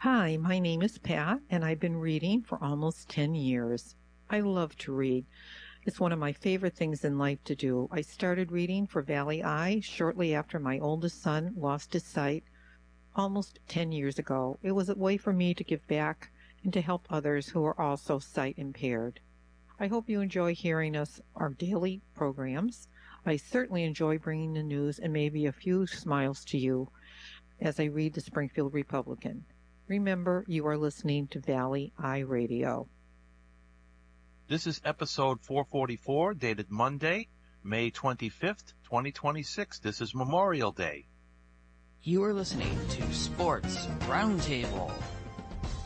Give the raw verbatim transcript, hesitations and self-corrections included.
Hi, my name is Pat, and I've been reading for almost ten years. I love to read. It's one of my favorite things in life to do. I started reading for Valley Eye shortly after my oldest son lost his sight almost ten years ago. It was a way for me to give back and to help others who are also sight impaired. I hope you enjoy hearing us, our daily programs. I certainly enjoy bringing the news and maybe a few smiles to you as I read the Springfield Republican. Remember, you are listening to Valley Eye Radio. This is episode four forty-four, dated Monday, May twenty-fifth, twenty twenty-six. This is Memorial Day. You are listening to Sports Roundtable.